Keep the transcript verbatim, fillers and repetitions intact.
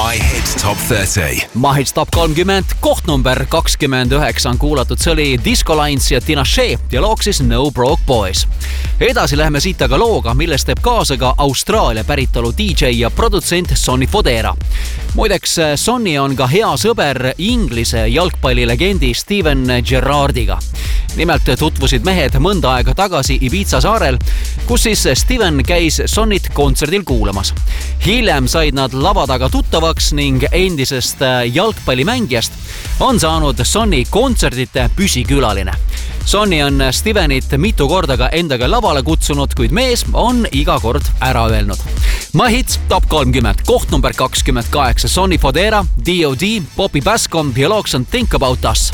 My Hit Top kolmkümmend. My Hit Top kolmkümmend, koht number kakskümmend üheksa on kuulatud. See oli Disco Lines ja Tinashe ja loog siis No Broke Boys. Edasi läheme siit aga looga, milles teeb kaasa ka Austraalia päritolu D J ja produtsent Sonny Fodera. Muideks, Sonny on ka hea sõber Inglise jalgpallilegendi Steven Gerrardiga. Nimelt tutvusid mehed mõnda aega tagasi Ibiza saarel, kus siis Steven käis Sonnit kontserdil kuulamas. Hiljem said nad lava taga tuttavaks ning endisest jalgpallimängijast on saanud Sonny kontserdite püsikülaline. Sonny on Stevenit mitu korda ka endaga lavale kutsunud, kuid mees on iga kord ära öelnud. My Hit Top kolmkümmend, koht number kakskümmend kaheksa, Sonny Fodera, D O D, Bobby Bascom ja looks on Think About Us.